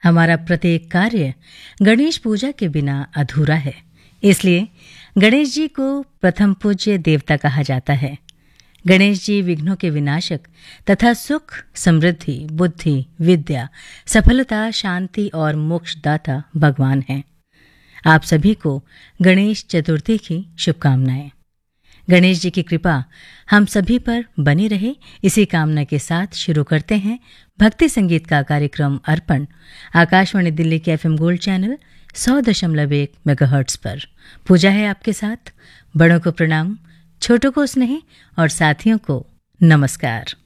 हमारा प्रत्येक कार्य गणेश पूजा के बिना अधूरा है। इसलिए गणेश जी को प्रथम पूज्य देवता कहा जाता है। गणेश जी विघ्नों के विनाशक तथा सुख, समृद्धि, बुद्धि, विद्या, सफलता, शांति और मोक्षदाता भगवान हैं। आप सभी को गणेश चतुर्थी की शुभकामनाएं। गणेश जी की कृपा हम सभी पर बनी रहे, इसी कामना के साथ शुरू करते हैं भक्ति संगीत का कार्यक्रम अर्पण आकाशवाणी दिल्ली के FM गोल्ड चैनल 100.1 मेगाहर्ट्ज पर। पूजा है आपके साथ। बड़ों को प्रणाम, छोटों को स्नेह और साथियों को नमस्कार।